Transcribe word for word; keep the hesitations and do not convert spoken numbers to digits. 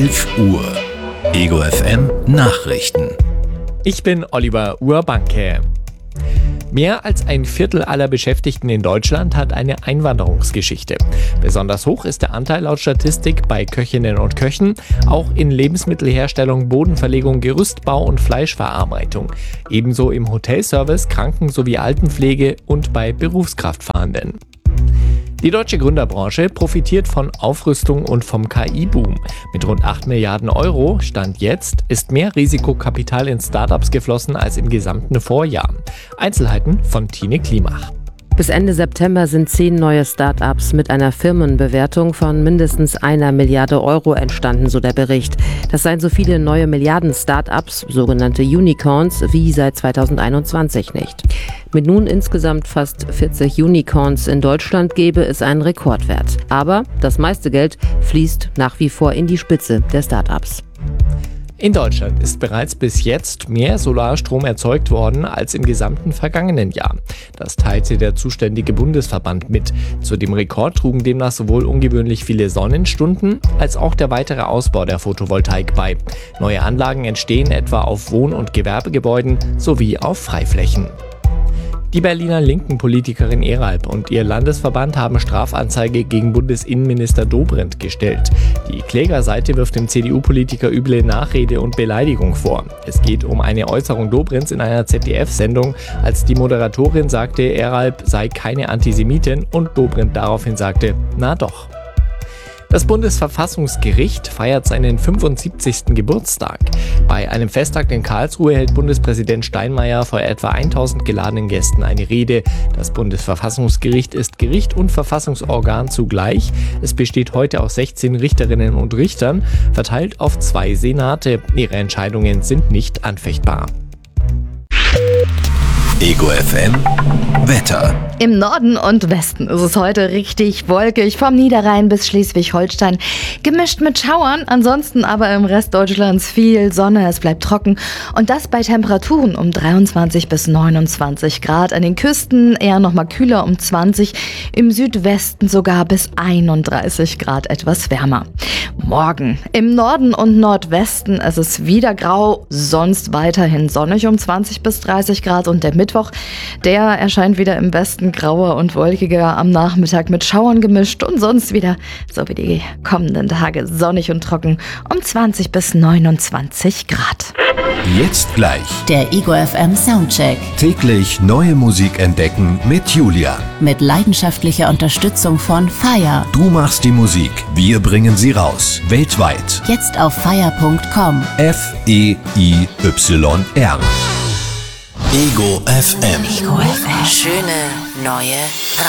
elf Uhr. Ego F M Nachrichten. Ich bin Oliver Urbanke. Mehr als ein Viertel aller Beschäftigten in Deutschland hat eine Einwanderungsgeschichte. Besonders hoch ist der Anteil laut Statistik bei Köchinnen und Köchen, auch in Lebensmittelherstellung, Bodenverlegung, Gerüstbau und Fleischverarbeitung. Ebenso im Hotelservice, Kranken- sowie Altenpflege und bei Berufskraftfahrenden. Die deutsche Gründerbranche profitiert von Aufrüstung und vom K I-Boom. Mit rund acht Milliarden Euro, Stand jetzt, ist mehr Risikokapital in Startups geflossen als im gesamten Vorjahr. Einzelheiten von Tine Klimach. Bis Ende September sind zehn neue Start-ups mit einer Firmenbewertung von mindestens einer Milliarde Euro entstanden, so der Bericht. Das seien so viele neue Milliarden-Start-ups, sogenannte Unicorns, wie seit zweitausendeinundzwanzig nicht. Mit nun insgesamt fast vierzig Unicorns in Deutschland gäbe es einen Rekordwert. Aber das meiste Geld fließt nach wie vor in die Spitze der Start-ups. In Deutschland ist bereits bis jetzt mehr Solarstrom erzeugt worden als im gesamten vergangenen Jahr. Das teilte der zuständige Bundesverband mit. Zu dem Rekord trugen demnach sowohl ungewöhnlich viele Sonnenstunden als auch der weitere Ausbau der Photovoltaik bei. Neue Anlagen entstehen etwa auf Wohn- und Gewerbegebäuden sowie auf Freiflächen. Die Berliner linken Politikerin Eralb und ihr Landesverband haben Strafanzeige gegen Bundesinnenminister Dobrindt gestellt. Die Klägerseite wirft dem C D U-Politiker üble Nachrede und Beleidigung vor. Es geht um eine Äußerung Dobrindts in einer Z D F-Sendung, als die Moderatorin sagte, Eralb sei keine Antisemitin und Dobrindt daraufhin sagte, na doch. Das Bundesverfassungsgericht feiert seinen fünfundsiebzigsten Geburtstag. Bei einem Festtag in Karlsruhe hält Bundespräsident Steinmeier vor etwa tausend geladenen Gästen eine Rede. Das Bundesverfassungsgericht ist Gericht und Verfassungsorgan zugleich. Es besteht heute aus sechzehn Richterinnen und Richtern, verteilt auf zwei Senate. Ihre Entscheidungen sind nicht anfechtbar. Ego F M Wetter. Im Norden und Westen ist es heute richtig wolkig, vom Niederrhein bis Schleswig-Holstein. Gemischt mit Schauern, ansonsten aber im Rest Deutschlands viel Sonne, es bleibt trocken. Und das bei Temperaturen um dreiundzwanzig bis neunundzwanzig Grad. An den Küsten eher nochmal kühler um zwanzig, im Südwesten sogar bis einunddreißig Grad etwas wärmer. Morgen im Norden und Nordwesten ist es wieder grau, sonst weiterhin sonnig um zwanzig bis dreißig Grad. Und der Mittwoch, der erscheint wieder im Westen grauer und wolkiger, am Nachmittag mit Schauern gemischt und sonst wieder, so wie die kommenden Tage, sonnig und trocken um zwanzig bis neunundzwanzig Grad. Jetzt gleich Der Ego F M Soundcheck. täglich neue Musik entdecken mit Julia. Mit leidenschaftlicher Unterstützung von Fire. Du machst die Musik, wir bringen sie raus. Weltweit. Jetzt auf fire punkt com. F E I Y R. Ego F M. Ego F M. Schöne neue